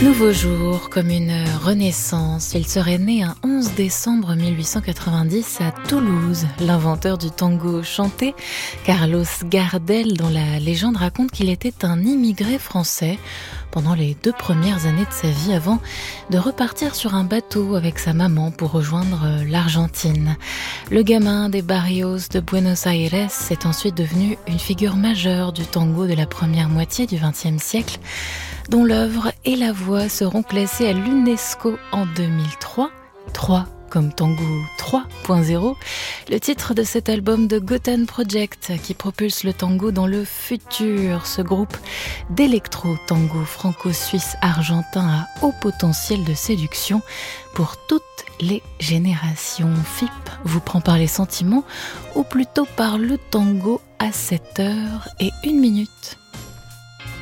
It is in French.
Nouveau jour, comme une renaissance. Il serait né un 11 décembre 1890 à Toulouse. L'inventeur du tango chanté, Carlos Gardel, dont la légende raconte qu'il était un immigré français pendant les 2 premières années de sa vie avant de repartir sur un bateau avec sa maman pour rejoindre l'Argentine. Le gamin des barrios de Buenos Aires est ensuite devenu une figure majeure du tango de la première moitié du XXe siècle, dont l'œuvre et la voix seront classées à l'UNESCO en 2003. 3 comme Tango 3.0, le titre de cet album de Gotan Project qui propulse le tango dans le futur. Ce groupe d'électro-tango franco-suisse argentin à haut potentiel de séduction pour toutes les générations. FIP vous prend par les sentiments ou plutôt par le tango à 7h01.